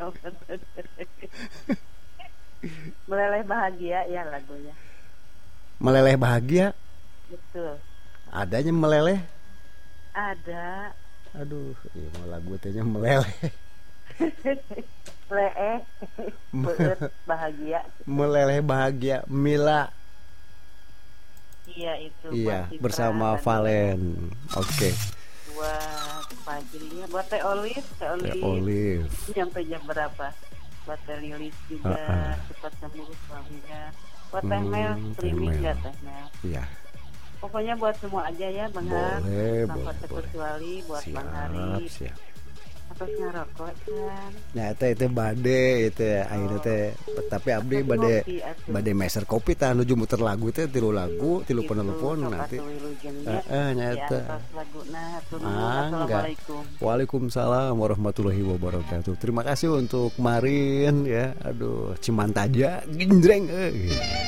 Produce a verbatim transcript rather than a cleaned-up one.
Meleleh bahagia ya lagunya. Meleleh bahagia. Betul. Adanya meleleh. Ada. Aduh, iya mau lagu tehnya meleleh. Leeh. Beut bahagia. Meleleh bahagia Mila. Iya itu. Iya, buat bersama Citra, Valen. Oke. Okay. Buat Fajrinya, buat Teh Olive, Teh Olive. Teh Olive. Nyampe jam berapa? Buat Teh Lilis juga, Uh-uh. cepat sembuh suaminya. Buat Teh Hmm, Mel, Teh streaming Mel. ya Teh Mel. Iya. Pokoknya buat semua aja ya Bang Har. Boleh, Tanpa boleh, terkecuali buat siap, Bang Hari. siap. Apa ngarokok kan? Nah, itu itu bade itu ya, akhirnya teh. Tapi abdi Apa bade ngopi, atuh. bade meser kopi tah nuju muter lagu teh tilu lagu, tilu Gitu, penelepon sok nanti. atuh wilujengnya. Heeh, nyata. Diantos laguna, hatur nuhun. Ah, enggak. Assalamualaikum. Waalaikumsalam warahmatullahi wabarakatuh. Terima kasih untuk Marin ya. Aduh, Cimantaja genjreng. Eh.